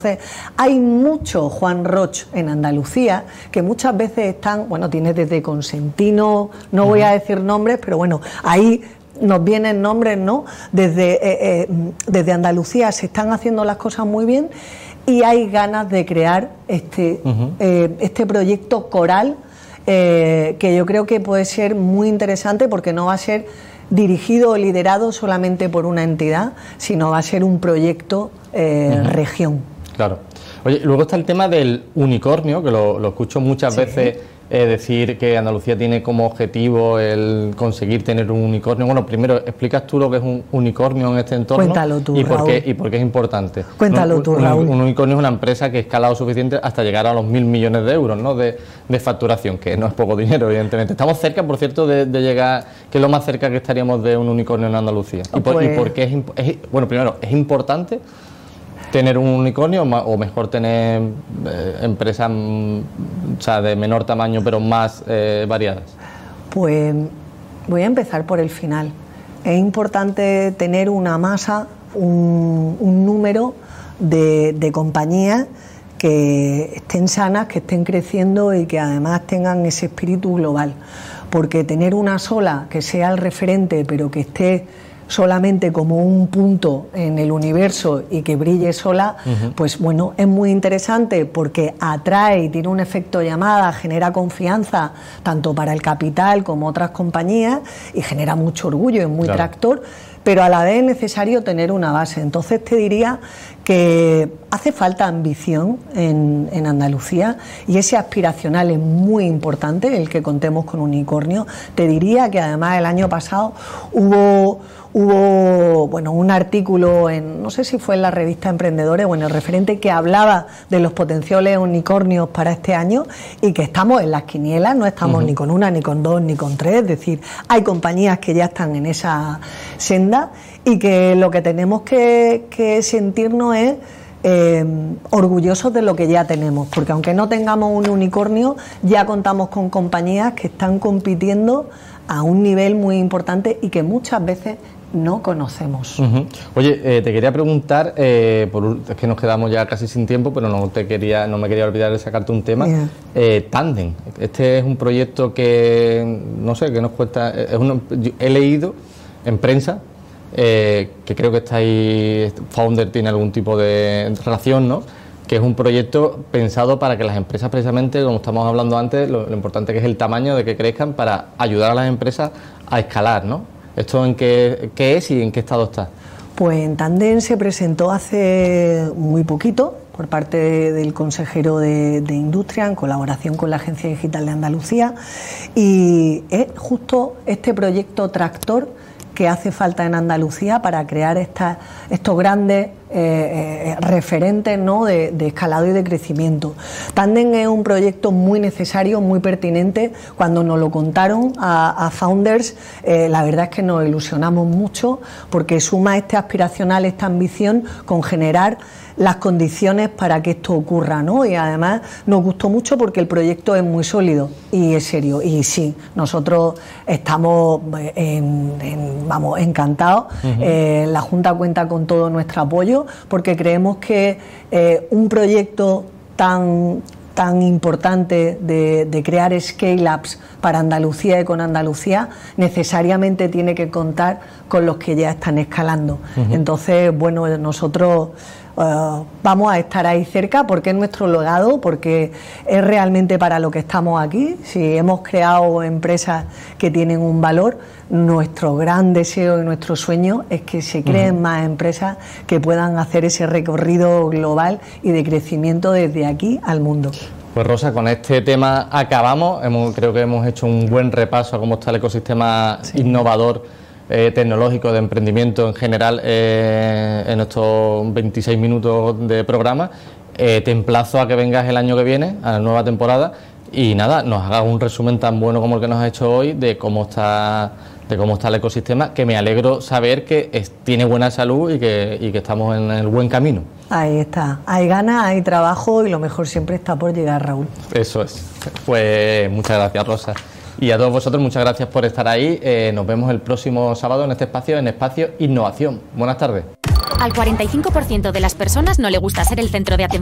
Entonces, hay mucho Juan Roch en Andalucía que muchas veces están, bueno, tienes desde Consentino, no voy a decir nombres, pero bueno, ahí nos vienen nombres, ¿no? Desde Andalucía se están haciendo las cosas muy bien y hay ganas de crear este proyecto coral que yo creo que puede ser muy interesante porque no va a ser dirigido o liderado solamente por una entidad, sino va a ser un proyecto región. Claro. Oye, luego está el tema del unicornio, que lo escucho muchas veces decir que Andalucía tiene como objetivo el conseguir tener un unicornio. Bueno, primero, ¿explicas tú lo que es un unicornio en este entorno? Cuéntalo tú, y Raúl. ¿Y por qué es importante? Cuéntalo tú, Raúl. Un unicornio es una empresa que ha escalado suficiente hasta llegar a los 1.000 millones de euros, ¿no? de facturación, que no es poco dinero, evidentemente. Estamos cerca, por cierto, de llegar, que es lo más cerca que estaríamos de un unicornio en Andalucía. ¿Y por qué bueno, primero, es importante tener un unicornio o mejor tener empresas o sea, de menor tamaño pero más variadas? Pues voy a empezar por el final. Es importante tener una masa, un número de compañías que estén sanas, que estén creciendo y que además tengan ese espíritu global, porque tener una sola que sea el referente pero que esté solamente como un punto en el universo y que brille sola, pues bueno, es muy interesante porque atrae y tiene un efecto llamada, genera confianza tanto para el capital como otras compañías y genera mucho orgullo, es muy tractor, pero a la vez es necesario tener una base. Entonces te diría que hace falta ambición en Andalucía y ese aspiracional es muy importante, el que contemos con unicornio. Te diría que además el año pasado hubo bueno, un artículo no sé si fue en la revista Emprendedores o en el Referente, que hablaba de los potenciales unicornios para este año y que estamos en las quinielas, no estamos ni con una, ni con dos, ni con tres, es decir, hay compañías que ya están en esa senda y que lo que tenemos que sentirnos es orgullosos de lo que ya tenemos, porque aunque no tengamos un unicornio, ya contamos con compañías que están compitiendo a un nivel muy importante y que muchas veces no conocemos. Oye, te quería preguntar, es que nos quedamos ya casi sin tiempo, pero no me quería olvidar de sacarte un tema. Tandem, este es un proyecto que, no sé, que nos cuesta, he leído en prensa, que creo que Founder tiene algún tipo de relación, ¿no? Que es un proyecto pensado para que las empresas, precisamente, como estamos hablando antes, lo importante que es el tamaño, de que crezcan, para ayudar a las empresas a escalar, ¿no? ¿Esto en qué es y en qué estado está? Pues en Tandem se presentó hace muy poquito por parte del consejero de Industria en colaboración con la Agencia Digital de Andalucía y es justo este proyecto tractor que hace falta en Andalucía para crear estos grandes referentes, ¿no?, de escalado y de crecimiento. Tandem es un proyecto muy necesario, muy pertinente. Cuando nos lo contaron a Founders, la verdad es que nos ilusionamos mucho porque suma este aspiracional, esta ambición con generar las condiciones para que esto ocurra, ¿no? Y además nos gustó mucho porque el proyecto es muy sólido y es serio. Y sí, nosotros estamos encantados. La Junta cuenta con todo nuestro apoyo porque creemos que un proyecto tan importante de crear scale-ups para Andalucía y con Andalucía necesariamente tiene que contar con los que ya están escalando. Entonces, bueno, nosotros vamos a estar ahí cerca porque es nuestro legado, porque es realmente para lo que estamos aquí. Si hemos creado empresas que tienen un valor, nuestro gran deseo y nuestro sueño es que se creen más empresas que puedan hacer ese recorrido global y de crecimiento desde aquí al mundo. Pues Rosa, con este tema acabamos. Creo que hemos hecho un buen repaso a cómo está el ecosistema innovador tecnológico de emprendimiento en general en estos 26 minutos de programa. Te emplazo a que vengas el año que viene a la nueva temporada y nada, nos hagas un resumen tan bueno como el que nos has hecho hoy de cómo está el ecosistema, que me alegro saber que tiene buena salud y que estamos en el buen camino. Ahí está, hay ganas, hay trabajo y lo mejor siempre está por llegar, Raúl. Eso es. Pues muchas gracias, Rosa. Y a todos vosotros, muchas gracias por estar ahí. Nos vemos el próximo sábado en este espacio, en Espacio Innovación. Buenas tardes. Al 45% de las personas no le gusta ser el centro de atención